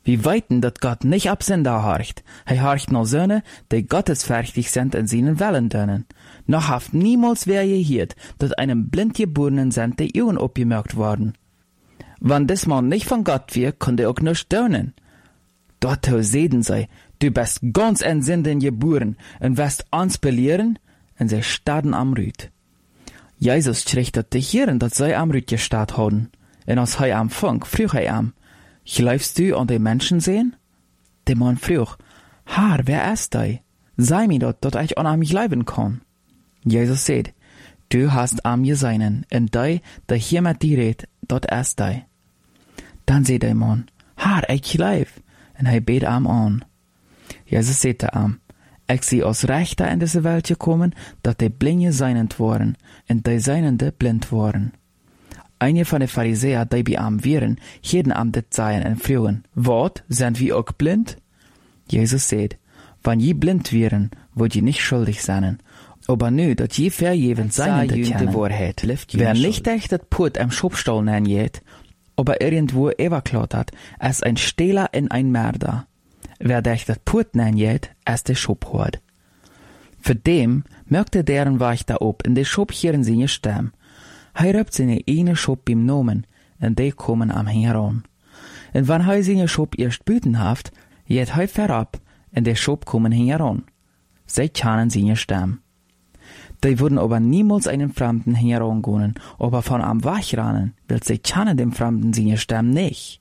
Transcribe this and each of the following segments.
Wir weiten, dat Gott nicht ab Sünder horcht. Hij horcht nur Söhne, die gottesfertig sind in seinen Wellen dönen. Noch haft niemals wer gehiert, dat einem blindgeborenen sind die Augen opgemerkt worden. Wann des man nicht von Gott wir, konnte auch nicht dönen. Dort seden sei, du bist ganz in Sünden geboren und wirst uns belehren, und sie starren am Rüt. Jesus schrichtet dich hierin, dat sei am Rüt gestarrt haben. Und als hei am Funk, früh hei am, glaubst du an die Menschen sehen? Der Mann frug, Herr, wer ist dei? Sei mir dort, dat ich an am glauben kann. Jesus sagt, du hast am geseinen, und dei, der hier mit dir redt, dort ist dei. Dann sagt der Mann, Herr, ich glaub, und er bet am an. Jesus sagte am, ich sie aus Rechter in diese Welt gekommen, dat die Blinde seinend waren, und die Seinende blind waren. Einige von den Pharisäer, die bei am wären, jeden am dit seien und fragen, wat, sind wir auch blind? Jesus sagt, wenn je blind wären, wollt je nicht schuldig sein. Aber nu, dat je verjewend Seinende kennen, die Wahrheit, wer nicht echt dat Put am Schubstall nennen jet, aber irgendwo überklaut hat, als ein Stehler in ein Mörder. Wer echt dat Put nennen jet, als der Schubhort. Für dem merkte deren Weich da ob, in der Schub hier in seine Stamm. Hij röpt seine eine Schub beim Nomen, und die kommen am heran. Und wenn hij seine Schub erst büten haft, jet hij verab, und der Schub kommen heran. Sie kennen seine Stamm. Die würden aber niemals einen Fremden herangehen, aber von am Wachranen, weil sie kennen dem Fremden seine Stamm nicht.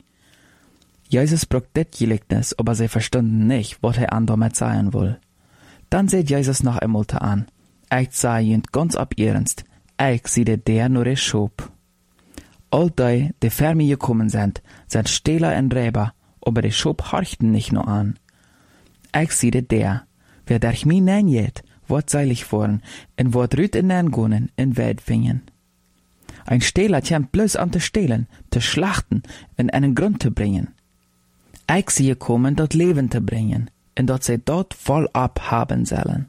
Jesus braucht das Gleichnis, aber sie verstanden nicht, was er an damit sagen will. Dann seht Jesus noch einmal an. Ich sage ihnen ganz ab ernst, ich sehe der nur der Schub. All die vor mir gekommen sind Stehler und Räber, aber der Schub horchten nicht nur an. Ich sehe der, wer durch mich nennt, wird seilig worden, und wird rüt in den Gunnen in Welt fingen. Ein Stehler kommt bloß an zu stehlen, zu schlachten und einen Grund zu bringen. Ich sehe kommen, dort Leben zu bringen, und dort sie dort voll abhaben sollen.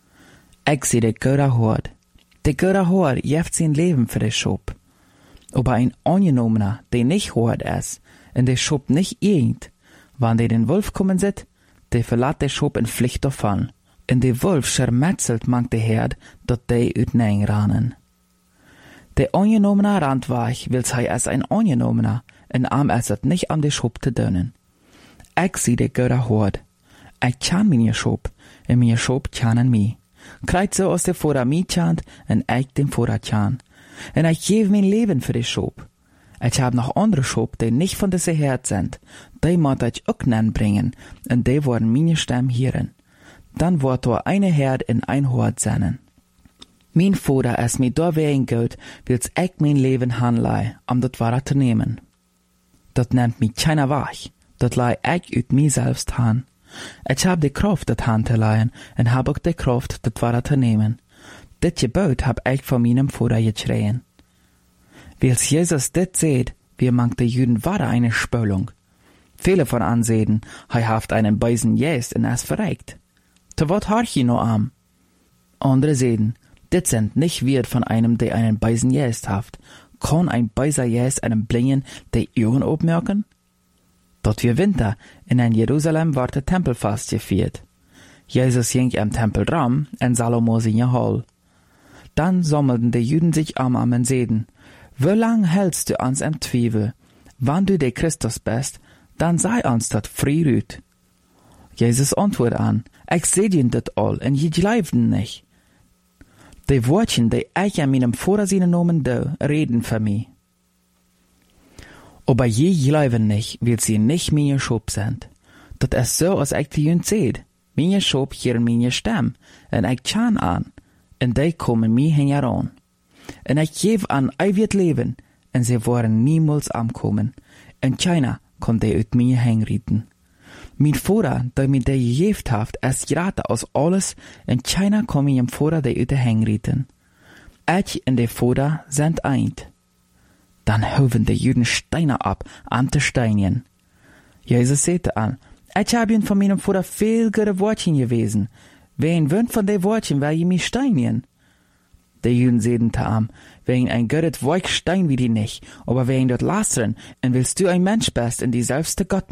Ich sehe der Götter Hort. Der Götter Hort jeft sein Leben für den Schub. Aber ein Angenommener, der nicht Hort ist, und der Schub nicht irgend, wann der den Wolf kommen sieht, der verlässt der Schub in Pflicht davon. Und der Wolf schermetzelt manch der Herd, dat die ut nein ranen. Der Angenommener rannt weich, will sei als ein Angenommener, und arm als het nicht an der Schub zu dönen. Ich sehe der Götter Hort. Ich kann meine Schub, und meine Schub kennen mich. Kreit so aus der Vorder mich chant, und ich dem Vorder chan. Und ich gebe mein Leben für die Schub. Ich hab noch andere Schub, die nicht von dieser Herd sind. Die muss ich auch nennen bringen, und die wollen meine Stamm hören. Dann wird da eine Herd in ein Hort sein. Mein Vater ist mir da wegen gut, will's ich mein Leben hanlei, das Wahre zu nehmen. Dat nennt mich keiner wach, dat lei ich ut mir selbst han. Ich hab die Kraft, dat han zu leihen, und hab auch die Kraft, dat Wahre zu nehmen. Dit Gebot hab ich von meinem Vater geschrien. Weil's Jesus dit seht, wir mangt die Juden wahre eine Spölung. Viele von ansehen, haft einen Beisen jäst und es verreikt. Te wat harch je no am? Andere sehen, dit sind nicht wert von einem, der einen Beisen jäst haft. Kann ein Beiser jäst einem Blingen die Augen obmerken? Dort wir Winter, in Jerusalem war der Tempelfast gefeiert. Jesus ging am Tempelraum, in Salomo seine Hall. Dann sammelten die Juden sich am und seden, wie lang hältst du uns im Zweifel? Wann du der Christus bist, dann sei uns dat früh. Jesus antwortet an, ich seh dir dat all, und je glaubten nicht. Die Wortchen, die ich an meinem Vater seinen Namen do, reden für mich. Aber je glauben nicht, weil sie nicht meine Schub sind. Dat ist so, als ich die Jünd seht. Meine Schub hier meine Stamm, und ich chan an, und die kommen mir heran. Und ich gebe an ewig Leben, und sie wollen niemals ankommen, und keiner kann die ut mir hängriten. Mein Vater, der mir die gegeben hat, ist gerade aus alles, und keiner kann mir im Vater die ut hängriten. Ich und der Vater sind eint. Dann hoben die Juden Steine ab, an zu steinigen. Jesus sagte an, ich hab ihnen von meinem Vater viel gute Wortchen gewesen. Wen wöhnt von den Wortchen, weil ihr mich steinigen? Die Juden sagten am, wegen ein gutes Wort stein wie die nicht, aber wegen dort lastern, und willst du ein Mensch bist, und die selbste Gott